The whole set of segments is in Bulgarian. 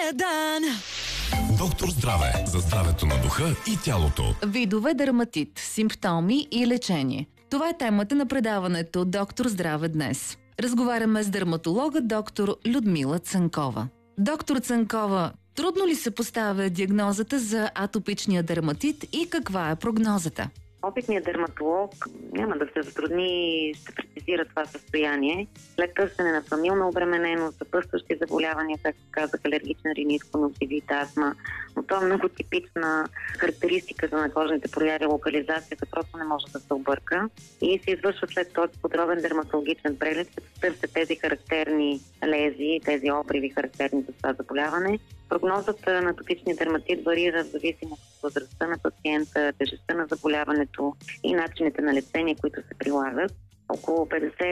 Седан. Доктор Здраве, за здравето на духа и тялото. Видове дерматит, симптоми и лечение. Това е темата на предаването Доктор Здраве днес. Разговаряме с дерматолога доктор Людмила Цанкова. Доктор Цанкова, трудно ли се поставя диагнозата за атопичния дерматит и каква е прогнозата? Опитният дерматолог няма да се затрудни и ще прецизира това състояние. След търсене на фамилна обремененост, съпътстващи заболявания, както казах, алергична ринит, конюнктивит, астма, но това е много типична характеристика за накожните прояви. Локализацията просто не може да се обърка и се извършва след този подробен дерматологичен преглед, като търсят тези характерни лезии, тези обриви, характерни за това заболяване. Прогнозата на атопичния дерматит варира в зависимост от възрастта на пациента, тежестта на заболяването и начините на лечение, които се прилагат. Около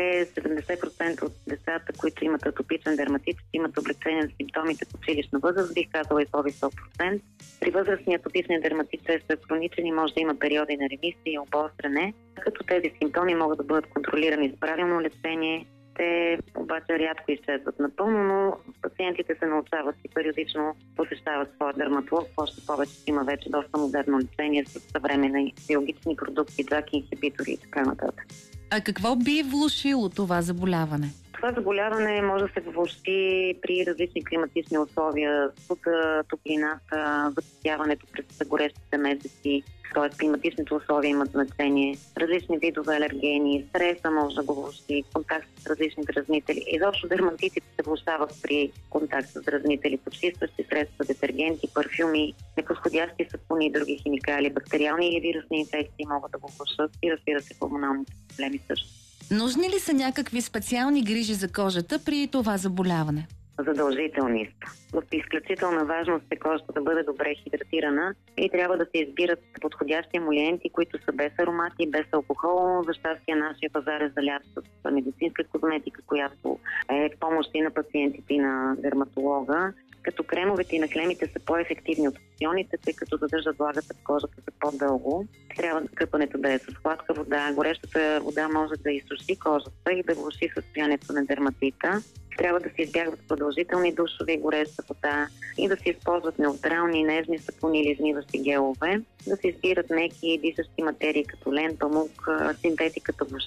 50-70% от децата, които имат атопичен дерматит, имат облегчение на симптомите в училищна възраст, бих казала и по-висок процент. При възрастния атопичен дерматит често е хроничен и може да има периоди на ремисия и обостряне, като тези симптоми могат да бъдат контролирани с правилно лечение. Те обаче рядко изчезват напълно, но пациентите се научават и периодично посещават своя дерматолог. Още повече има вече доста модерно лечение с съвременни биологични продукти, джак инхибитори и така нататък. А какво би влошило това заболяване? Това заболяване може да се влоши при различни климатични условия, студа, топлината, запотяването през горещите месеци, т.е. климатичните условия имат значение, различни видове алергени, стреса може да го влоши, контакт с различни дразнители. Изобщо дерматитите се влошават при контакт с дразнители, почистващи средства, детергенти, парфюми, неподходящи сапуни и други химикали, бактериални или вирусни инфекции могат да го влошат и разбира се хормоналните проблеми също. Нужни ли са някакви специални грижи за кожата при това заболяване? Задължителни са. В изключителна важност е кожата да бъде добре хидратирана и трябва да се избират подходящи емолиенти, които са без аромати, без алкохол. За щастие нашия пазар е залят с медицинска козметика, която е в помощ и на пациентите и на дерматолога. Като кремовете и наклемите са по-ефективни от лосьоните, тъй като задържат влагата в кожата за по-дълго. Трябва къпането да е с хладка вода. Горещата вода може да изсуши кожата и да влоши състоянието на дерматита. Трябва да се избягват продължителни душове и гореща вода и да се използват неутрални, нежни сапуни или измиващи гелове. Да се избират меки и дишащи материи като лен, памук, синтетиката въобще